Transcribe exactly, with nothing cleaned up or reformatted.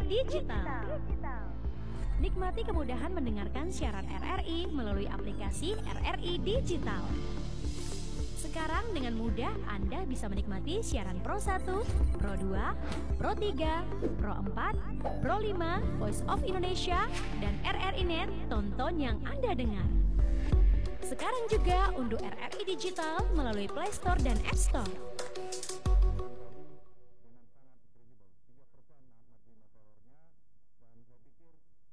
Digital. Nikmati kemudahan mendengarkan siaran R R I melalui aplikasi R R I Digital. Sekarang dengan mudah Anda bisa menikmati siaran Pro satu, Pro dua, Pro tiga, Pro empat, Pro lima, Voice of Indonesia, dan R R I Net, tonton yang Anda dengar. Sekarang juga unduh R R I Digital melalui Play Store dan App Store.